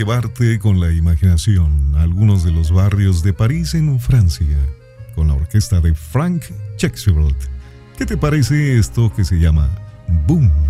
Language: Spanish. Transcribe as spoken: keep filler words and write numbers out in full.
llevarte con la imaginación a algunos de los barrios de París en Francia, con la orquesta de Frank Chexfield. ¿Qué te parece esto que se llama Boom?